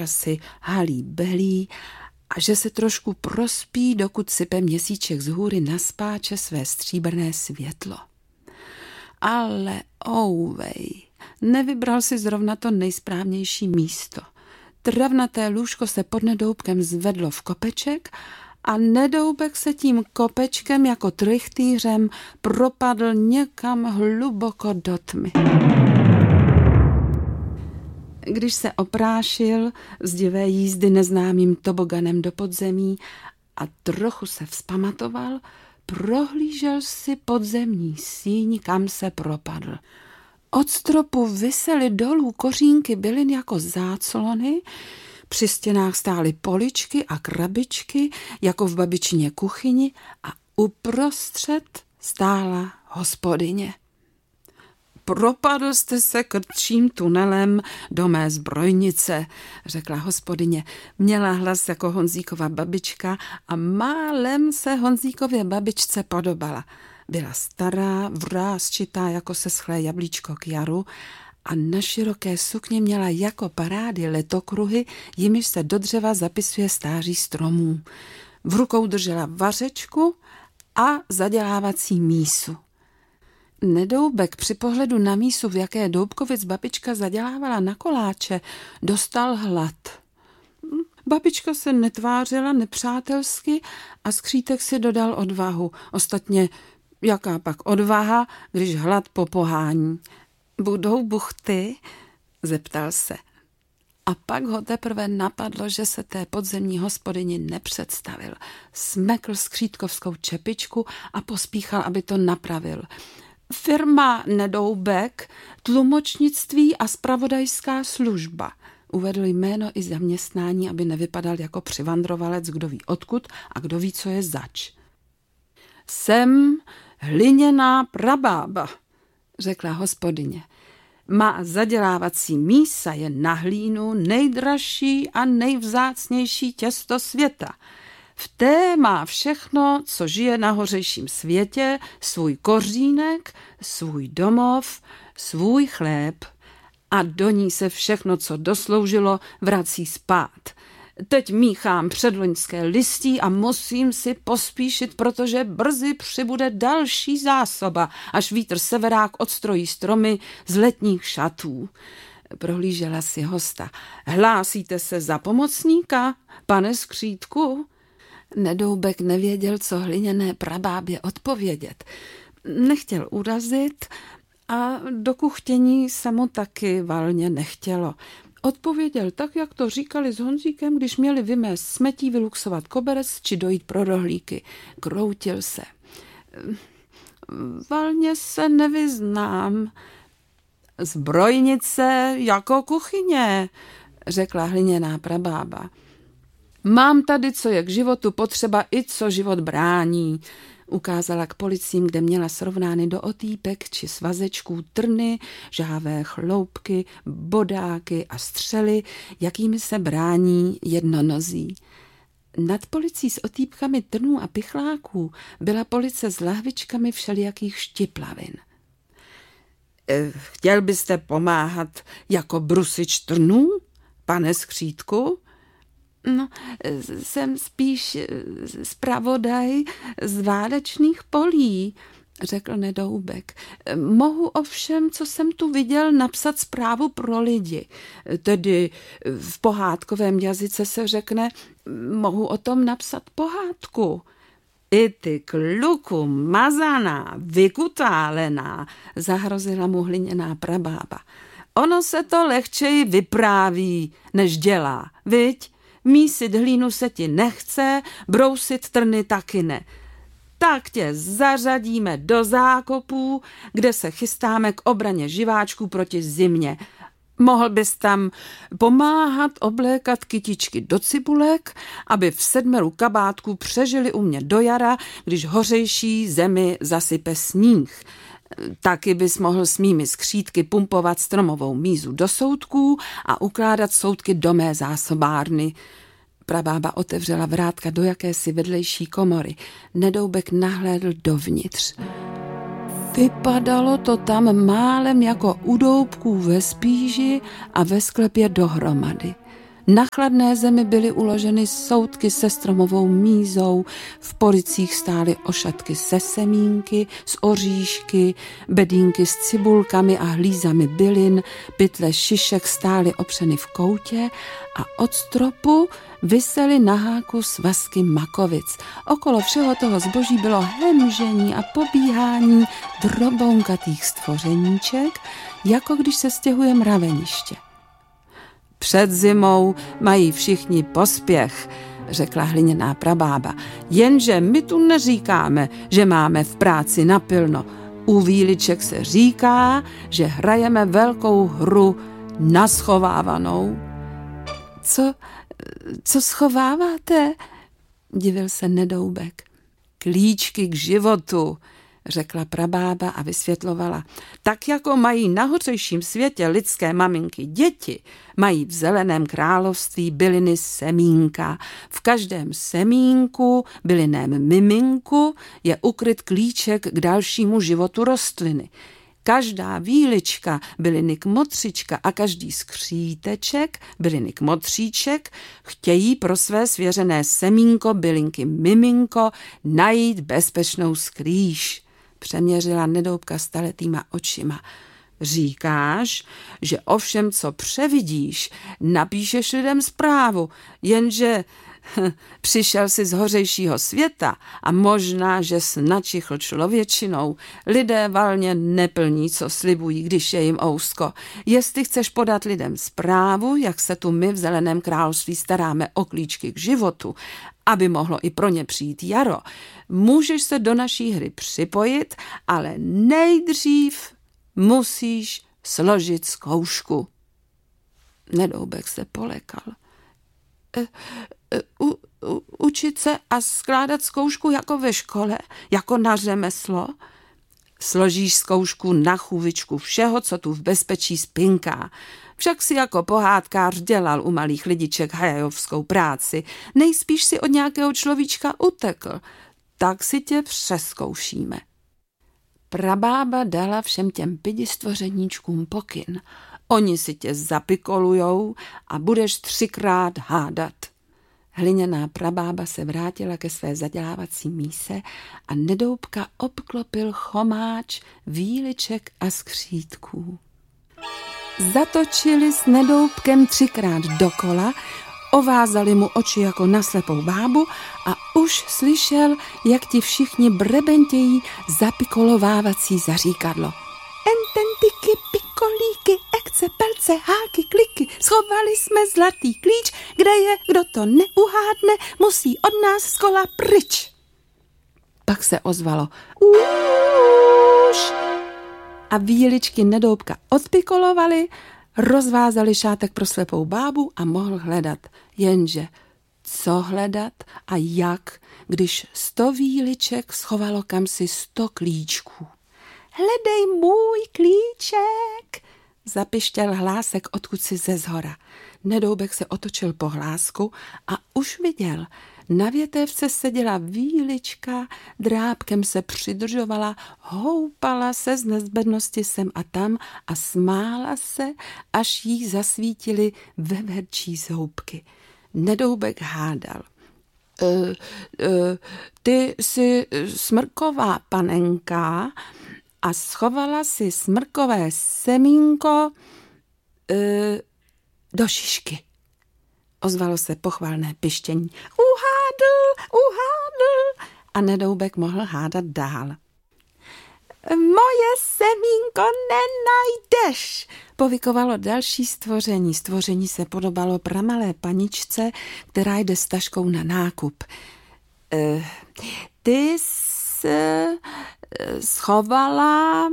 říkal si halí belí a že se trošku prospí, dokud sype měsíček z hůry na spáče své stříbrné světlo. Ale ouvej, nevybral si zrovna to nejsprávnější místo. Travnaté lůžko se pod nedoubkem zvedlo v kopeček a nedoubek se tím kopečkem jako trychtýřem propadl někam hluboko do tmy. Když se oprášil z divé jízdy neznámým toboganem do podzemí a trochu se vzpamatoval, prohlížel si podzemní síň, kam se propadl. Od stropu visely dolů kořínky bylin jako záclony, při stěnách stály poličky a krabičky, jako v babičině kuchyni, a uprostřed stála hospodyně. Propadl jste se krčím tunelem do mé zbrojnice, řekla hospodyně. Měla hlas jako Honzíkova babička a málem se Honzíkově babičce podobala. Byla stará, vrásčitá jako seschlé jablíčko k jaru a na široké sukně měla jako parády letokruhy, jimiž se do dřeva zapisuje stáří stromů. V rukou držela vařečku a zadělávací mísu. Nedoubek při pohledu na mísu, v jaké Doubkovic babička zadělávala na koláče, dostal hlad. Babička se netvářila nepřátelsky a skřítek si dodal odvahu. Ostatně, jaká pak odvaha, když hlad popohání? Budou buchty? Zeptal se. A pak ho teprve napadlo, že se té podzemní hospodyni nepředstavil. Smekl skřítkovskou čepičku a pospíchal, aby to napravil. Firma Nedoubek, tlumočnictví a zpravodajská služba. Uvedl jméno i zaměstnání, aby nevypadal jako přivandrovalec, kdo ví odkud a kdo ví, co je zač. Jsem hliněná prabába, řekla hospodyně. Má zadělávací mísa je na hlínu nejdražší a nejvzácnější těsto světa. V té má všechno, co žije na hořejším světě, svůj kořínek, svůj domov, svůj chléb. A do ní se všechno, co dosloužilo, vrací spát. Teď míchám předloňské listí a musím si pospíšit, protože brzy přibude další zásoba, až vítr severák odstrojí stromy z letních šatů. Prohlížela si hosta. Hlásíte se za pomocníka, pane Skřítku? Nedoubek nevěděl, co hliněné prabábě odpovědět. Nechtěl urazit a do kuchtění se mu taky valně nechtělo. Odpověděl tak, jak to říkali s Honzíkem, když měli vymést smetí, vyluxovat koberec či dojít pro rohlíky. Kroutil se. Valně se nevyznám. Zbrojnice jako kuchyně, řekla hliněná prabába. Mám tady, co je k životu potřeba i co život brání. Ukázala k policím, kde měla srovnány do otýpek či svazečků trny, žhávé chloupky, bodáky a střely, jakými se brání jednonozí. Nad policií s otýpkami trnů a pichláků byla police s lahvičkami všelijakých štiplavin. Chtěl byste pomáhat jako brusič trnů, pane Skřítku? No, jsem spíš zpravodaj z válečných polí, řekl Nedoubek. Mohu ovšem, co jsem tu viděl, napsat zprávu pro lidi. Tedy v pohádkovém jazyce se řekne, mohu o tom napsat pohádku. I ty kluku mazaná, vykutálená, zahrozila mu hliněná prabába. Ono se to lehčeji vypráví, než dělá, viď? Mísit hlínu se ti nechce, brousit trny taky ne. Tak tě zařadíme do zákopů, kde se chystáme k obraně živáčků proti zimě. Mohl bys tam pomáhat oblékat kytičky do cibulek, aby v 7 kabátků přežili u mě do jara, když hořejší zemi zasype sníh. Taky bys mohl s mými skřítky pumpovat stromovou mízu do soudků a ukládat soudky do mé zásobárny. Prabába otevřela vrátka do jakési vedlejší komory. Nedoubek nahlédl dovnitř. Vypadalo to tam málem jako u doubků ve spíži a ve sklepě dohromady. Na chladné zemi byly uloženy soudky se stromovou mízou, v policích stály ošatky se semínky, s oříšky, bedínky s cibulkami a hlízami bylin, pytle šišek stály opřeny v koutě a od stropu visely na háku svazky makovic. Okolo všeho toho zboží bylo hemžení a pobíhání drobounkatých stvořeníček, jako když se stěhuje mraveniště. Před zimou mají všichni pospěch, řekla hliněná prabába, jenže my tu neříkáme, že máme v práci napilno. U Víliček se říká, že hrajeme velkou hru naschovávanou. Co schováváte? Divil se Nedoubek. Klíčky k životu, řekla prabába a vysvětlovala. Tak jako mají na hořejším světě lidské maminky děti, mají v zeleném království byliny semínka. V každém semínku, bylinném miminku, je ukryt klíček k dalšímu životu rostliny. Každá vílička, bylinek motřička a každý skříteček, bylinek motříček, chtějí pro své svěřené semínko, bylinky miminko, najít bezpečnou skrýš. Přeměřila Nedoubka staletýma očima. Říkáš, že o všem, co převidíš, napíšeš lidem zprávu, jenže přišel si z hořejšího světa a možná, že snačichl člověčinou. Lidé valně neplní, co slibují, když je jim ousko. Jestli chceš podat lidem zprávu, jak se tu my v Zeleném království staráme o klíčky k životu, aby mohlo i pro ně přijít jaro, můžeš se do naší hry připojit, ale nejdřív musíš složit zkoušku. Nedoubek se polekal. Učit se a skládat zkoušku jako ve škole, jako na řemeslo? Složíš zkoušku na chůvičku všeho, co tu v bezpečí spinká. Však si jako pohádkář dělal u malých lidiček hajajovskou práci. Nejspíš si od nějakého človíčka utekl. Tak si tě přeskoušíme. Prabába dala všem těm pidi stvořeníčkům pokyn. Oni si tě zapikolujou a budeš 3krát hádat. Hliněná prabába se vrátila ke své zadělávací míse a Nedoubka obklopil chomáč víliček a skřítků. Zatočili s Nedoubkem 3krát dokola, ovázali mu oči jako na slepou bábu a už slyšel, jak ti všichni brebentějí zapikolovávací zaříkadlo. Ententiky, pikolíky, ekce, pelce, háky, kliky, schovali jsme zlatý klíč, kde je, kdo to neuhádne, musí od nás z kola pryč. Pak se ozvalo už a víličky Nedoubka odpikolovaly, rozvázali šátek pro slepou bábu a mohl hledat. Jenže co hledat a jak, když 100 víliček schovalo kamsi 100 klíčků. Hledej můj klíček, zapištěl hlásek odkud si ze zhora. Nedoubek se otočil po hlásku a už viděl. Na větévce seděla vílička, drápkem se přidržovala, houpala se z nezbednosti sem a tam a smála se, až jí zasvítily veverčí zoubky. Nedoubek hádal. Ty jsi smrková panenka a schovala si smrkové semínko do šišky. Ozvalo se pochvalné pištění. Uhádl. A Nedoubek mohl hádat dál. Moje semínko nenajdeš, povykovalo další stvoření. Stvoření se podobalo pramalé paničce, která jde s taškou na nákup. Ty jsi schovala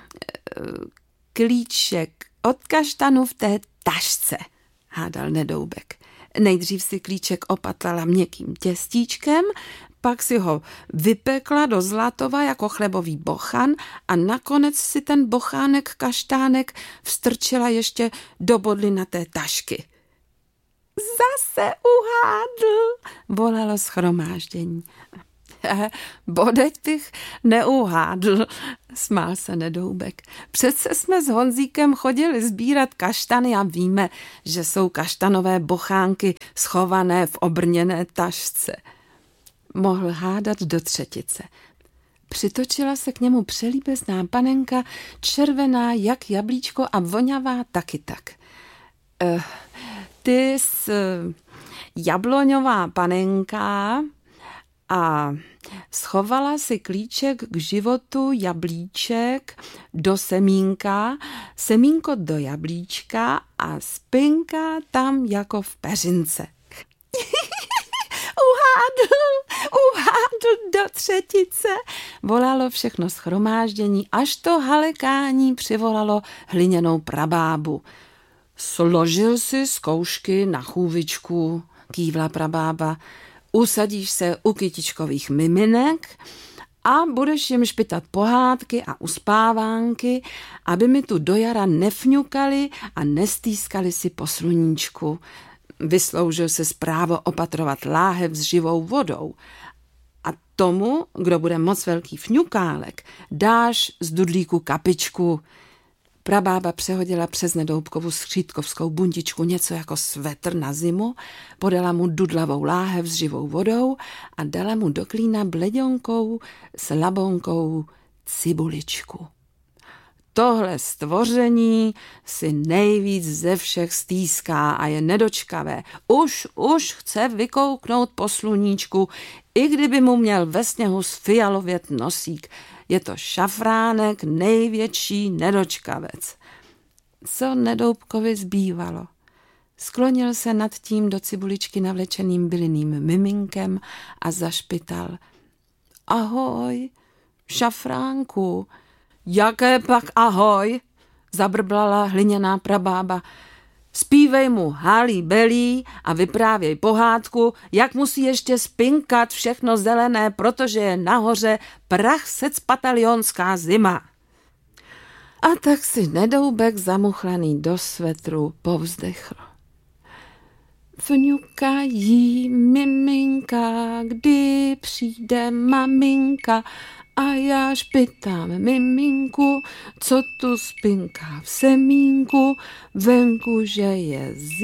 klíček od kaštanu v té tašce, hádal Nedoubek. Nejdřív si klíček opatlala měkkým těstíčkem, pak si ho vypekla do zlatova jako chlebový bochan a nakonec si ten bochánek kaštánek vstrčila ještě do bodlinaté tašky. Zase uhádl, volalo shromáždění. Bodeď bych neuhádl, smál se Nedoubek. Přece jsme s Honzíkem chodili sbírat kaštany a víme, že jsou kaštanové bochánky schované v obrněné tašce. Mohl hádat do třetice. Přitočila se k němu přelíbezná panenka, červená jak jablíčko a vonavá taky tak. Ty jsi jabloňová panenka a schovala si klíček k životu jablíček do semínka, semínko do jablíčka a spinka tam jako v peřince. Uhádl do třetice, volalo všechno shromáždění, až to halekání přivolalo hliněnou prabábu. Složil si zkoušky na chůvičku, kývla prabába, usadíš se u kytičkových miminek a budeš jim špitat pohádky a uspávánky, aby mi tu do jara nefňukali a nestýskali si po sluníčku. Vysloužil se právo opatrovat láhev s živou vodou. A tomu, kdo bude moc velký fňukálek, dáš z dudlíku kapičku. Prabába přehodila přes Nedoubkovu skřítkovskou buntičku něco jako svetr na zimu, podala mu dudlavou láhev s živou vodou a dala mu do klína bleďonkou s labonkou cibuličku. Tohle stvoření si nejvíc ze všech stýská a je nedočkavé. Už chce vykouknout po sluníčku, i kdyby mu měl ve sněhu sfialovět nosík. Je to šafránek, největší nedočkavec. Co Nedoubkovi zbývalo? Sklonil se nad tím do cibuličky navlečeným bylinným miminkem a zašpital. Ahoj, šafránku. Jaké pak ahoj, zabrblala hliněná prabába. Zpívej mu hálí belí a vyprávěj pohádku, jak musí ještě spinkat všechno zelené, protože je nahoře prachsecpatalionská zima. A tak si Nedoubek zamuchlaný do svetru povzdechl. Fňukají miminka, kdy přijde maminka, a já špitám miminku, co tu spinká v semínku, venku, že je